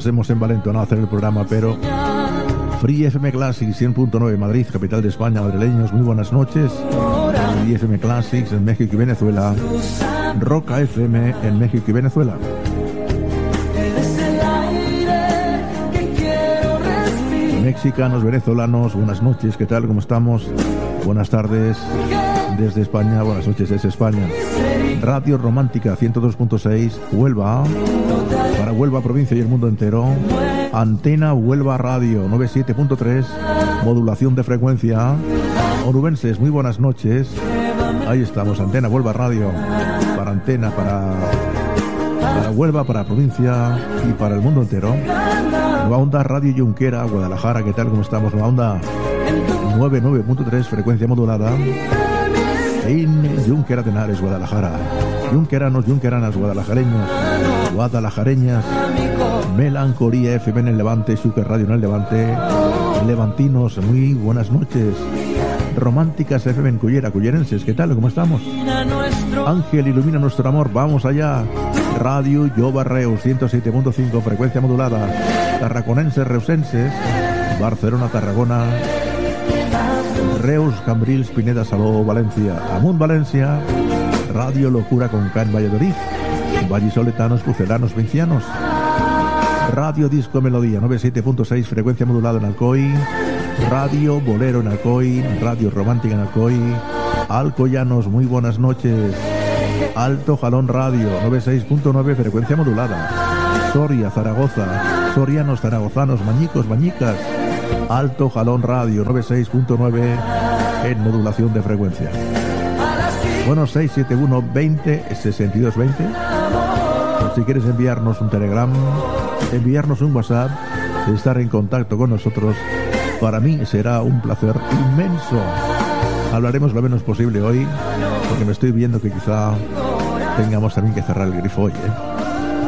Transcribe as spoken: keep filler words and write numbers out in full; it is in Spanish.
nos hemos envalentonado a hacer el programa, pero Free F M Classics cien punto nueve Madrid, capital de España, madrileños, muy buenas noches. Free F M Classics en México y Venezuela, Roca F M en México y Venezuela. Mexicanos, venezolanos, buenas noches, ¿qué tal? ¿Cómo estamos? Buenas tardes desde España, buenas noches desde España. Radio Romántica ciento dos punto seis, Huelva, para Huelva, provincia y el mundo entero. Antena Huelva Radio noventa y siete punto tres, modulación de frecuencia. Onubenses, muy buenas noches. Ahí estamos, Antena Huelva Radio, para Antena, para, para Huelva, para provincia y para el mundo entero. Nueva Onda Radio Junquera, Guadalajara, ¿qué tal? ¿Cómo estamos? Nueva Onda noventa y nueve punto tres, frecuencia modulada. En Junquera de Henares, Guadalajara. Junqueranos, junqueranas, guadalajareños, guadalajareñas. Melancolía F M en el Levante, Xúquer Radio en el Levante. Levantinos, muy buenas noches. Románticas F M en Cullera, cullerenses, ¿qué tal? ¿Cómo estamos? Ángel, ilumina nuestro amor, vamos allá. Radio Lloba Reus, ciento siete punto cinco, frecuencia modulada. Tarraconenses, reusenses, Barcelona, Tarragona, Reus, Cambrils, Pineda, Saló, Valencia, Amunt, Valencia. Radio Locura con K en Valladolid, vallisoletanos, pucelanos, vincianos. Radio Disco Melodía, noventa y siete punto seis, frecuencia modulada en Alcoy. Radio Bolero en Alcoy, Radio Romántica en Alcoy. Alcoyanos, muy buenas noches. Alto Jalón Radio, noventa y seis punto nueve, frecuencia modulada. Soria, Zaragoza, sorianos, zaragozanos, mañicos, mañicas. Alto Jalón Radio, noventa y seis punto nueve en modulación de frecuencia. Bueno, seis siete uno veinte sesenta y dos veinte. Por si quieres enviarnos un telegram, enviarnos un WhatsApp, estar en contacto con nosotros, para mí será un placer inmenso. Hablaremos lo menos posible hoy, porque me estoy viendo que quizá tengamos también que cerrar el grifo hoy, ¿eh?